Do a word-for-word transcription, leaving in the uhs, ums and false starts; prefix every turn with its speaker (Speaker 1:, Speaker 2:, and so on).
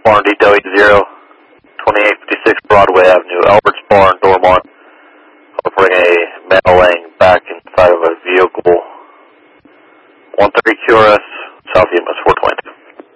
Speaker 1: Barn, detail eight zero, twenty-eight fifty-six Broadway Avenue, Albert's Barn, Dormont. Reporting a male laying back inside of a vehicle. one thirty Q R S, South East